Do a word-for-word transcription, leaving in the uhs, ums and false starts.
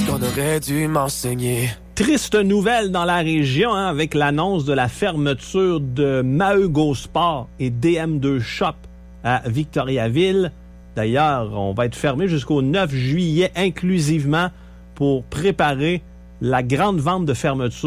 ce qu'on aurait dû m'enseigner. Triste nouvelle dans la région hein, avec l'annonce de la fermeture de Maheu Go Sport et D M deux Shop à Victoriaville. D'ailleurs, on va être fermé jusqu'au neuf juillet inclusivement pour préparer la grande vente de fermeture